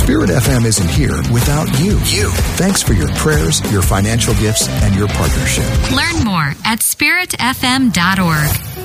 Spirit FM isn't here without you. Thanks for your prayers, your financial gifts, and your partnership. Learn more at spiritfm.org.